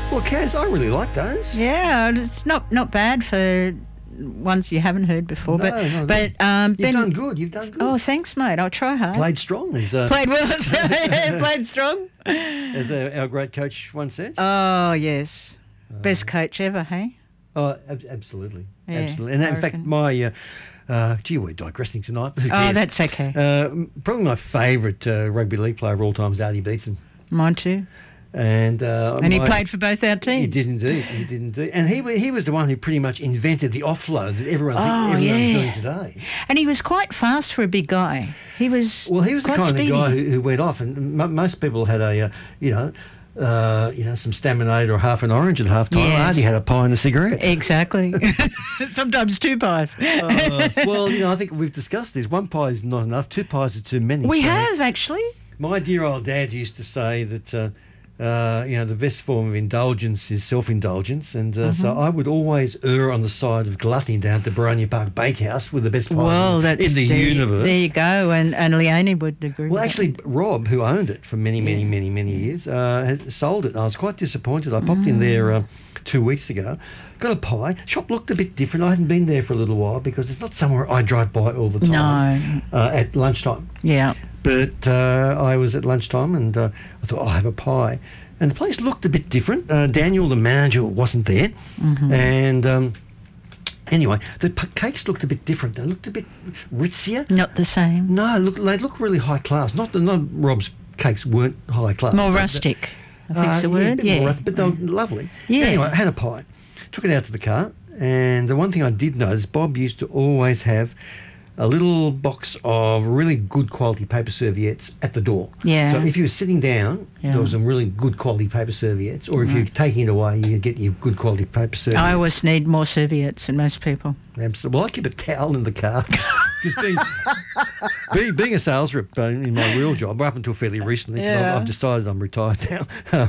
Well, Kaz, I really like those. Yeah, it's not bad for ones you haven't heard before. No, but you've done good. You've done good. Oh, thanks, mate. I'll try hard. Played strong. Played well. Played strong. As our great coach once said. Oh, yes. Best coach ever, hey? Oh, absolutely. Yeah, absolutely. And in fact, my... we're digressing tonight. Who Oh, cares? that's okay. Probably my favourite rugby league player of all time is Artie Beetson. Mine too. And he played for both our teams. He did indeed. And he was the one who pretty much invented the offload that everyone's doing today. And he was quite fast for a big guy. He was the kind speedy. of guy who went off, and most people had some Staminade or half an orange at half time. Yes. Artie had a pie and a cigarette. Exactly. Sometimes 2 pies. I think we've discussed this. 1 pie is not enough. 2 pies are too many. We have, actually. My dear old dad used to say that, the best form of indulgence is self-indulgence. And so I would always err on the side of gluttony down to Boronia Park Bakehouse with the best pies in the universe. There you go. And Leonie would agree Well, with actually, Rob, who owned it for many years, has sold it. I was quite disappointed. I popped in there 2 weeks ago, got a pie. Shop looked a bit different. I hadn't been there for a little while because it's not somewhere I drive by all the time. No. At lunchtime. Yeah. But I was at lunchtime and I thought, I'll have a pie. And the place looked a bit different. Daniel, the manager, wasn't there. Mm-hmm. And anyway, the cakes looked a bit different. They looked a bit ritzier. Not the same. No, they look really high class. Not Rob's cakes weren't high class. More rustic, I think's the word. More rustic, but they were lovely. Yeah. Anyway, I had a pie. Took it out to the car. And the one thing I did notice, Bob used to always have a little box of really good quality paper serviettes at the door. Yeah. So if you were sitting down, there was some really good quality paper serviettes, or if you're taking it away, you get your good quality paper serviettes. I always need more serviettes than most people. Absolutely. Well, I keep a towel in the car. Because being a sales rep in my real job, up until fairly recently, 'cause I've decided I'm retired now.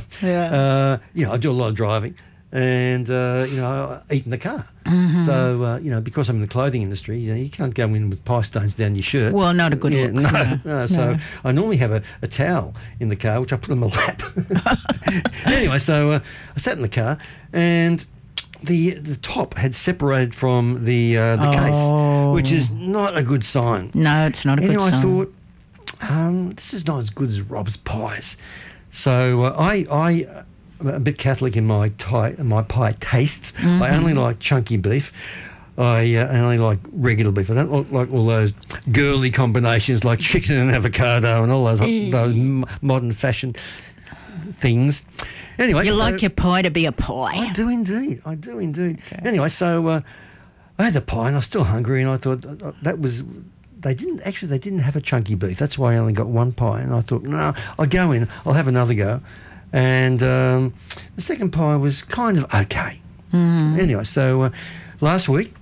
I do a lot of driving. And, I eat in the car. Mm-hmm. So, because I'm in the clothing industry, you can't go in with pie stones down your shirt. Well, not a good look. No. So I normally have a towel in the car, which I put on my lap. Anyway, so I sat in the car and the top had separated from the case, which is not a good sign. No, it's not a good sign. I thought, this is not as good as Rob's pies. So I'm a bit Catholic in my pie tastes. Mm-hmm. I only like chunky beef. I only like regular beef. I don't like all those girly combinations like chicken and avocado and all those modern fashion things. Anyway, you like your pie to be a pie. I do indeed. Okay. Anyway, so I had the pie and I was still hungry, and I thought they didn't have a chunky beef. That's why I only got 1 pie. And I thought, no, I'll go in. I'll have another go. And the second pie was kind of okay. Mm. Anyway, so last week,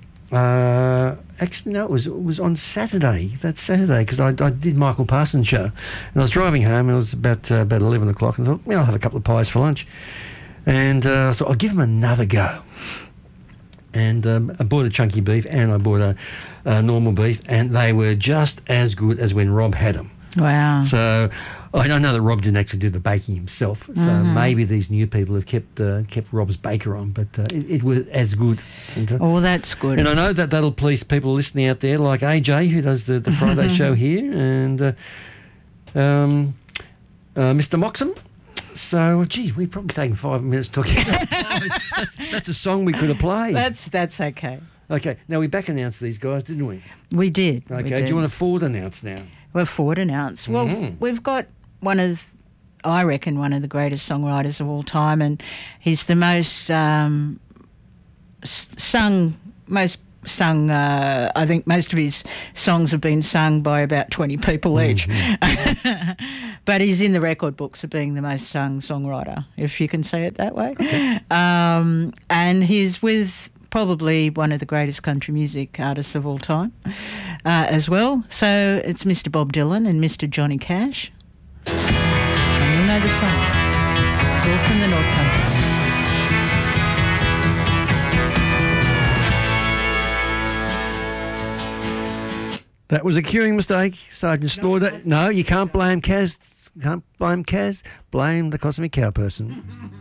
it was on Saturday. That's Saturday, because I did Michael Parsons' show, and I was driving home, and it was about 11 o'clock, and I thought, I'll have a couple of pies for lunch. And I thought, I'll give them another go. And I bought a chunky beef, and I bought a normal beef, and they were just as good as when Rob had them. Wow. So I know that Rob didn't actually do the baking himself, so maybe these new people have kept Rob's baker on, but it was as good. Oh, that's good. And I know that that'll please people listening out there, like AJ, who does the Friday show here, and Mr. Moxham. So, we've probably taken 5 minutes talking about pies. That's a song we could have played. That's okay. Okay, now we back announced these guys, didn't we? We did. Okay, do you want to forward announce now? Well, forward announce. Well, we've got one of the greatest songwriters of all time, and he's the most sung. I think most of his songs have been sung by about 20 people each. But he's in the record books of being the most sung songwriter, if you can say it that way. Okay. And he's with probably one of the greatest country music artists of all time as well. So it's Mr. Bob Dylan and Mr. Johnny Cash. And you'll know the song. All from the North Country. That was a queuing mistake, Sergeant Slaughter. No, you can't blame Kaz. Blame the Cosmic Cow person.